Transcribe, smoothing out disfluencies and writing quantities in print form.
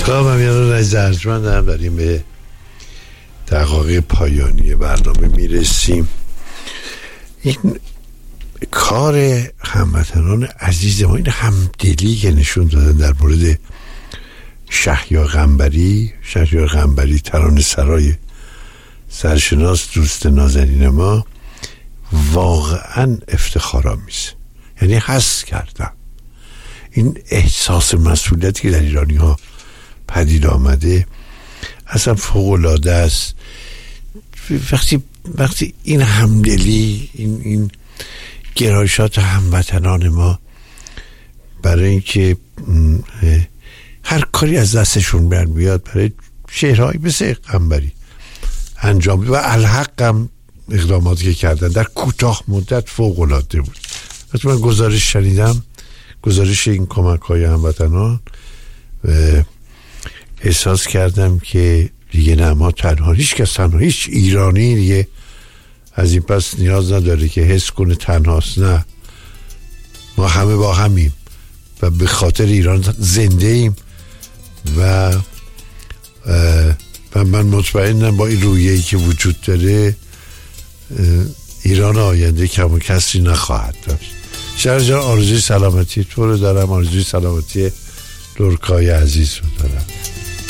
خب یعنی رئیس ارجمند داریم به دقایق پایانی برنامه میرسیم. این کار هموطنان عزیز ما، این همدلی که نشون دادن در مورد شهریار قنبری ترانه سرای سرشناس دوست نازنین ما، واقعا افتخارآمیز. یعنی حس کردم این احساس مسئولیتی که در ایرانی ها پدید آمده اصلا فوق‌العاده است. وقتی این همدلی، این گرایشات هموطنان ما برای اینکه هر کاری از دستشون بیاد برای شعرهایی مثل قنبری انجام و الحق هم اقداماتی که کردن در کوتاه مدت فوق‌العاده بود. وقتی من گزارش شنیدم، گزارش این کمک‌های هموطنان، احساس کردم که دیگه نه، ما تنها، هیچ ایرانی دیگه از این پس نیاز نداره که حس کنه تنهاست. نه، ما همه با همیم و به خاطر ایران زنده ایم و من مطمئنم با این رویه‌ای که وجود داره ایران آینده کم و کسری نخواهد داشت. شهر جان، آرزوی سلامتی تو رو دارم، آرزوی سلامتی لورکای عزیز رو دارم.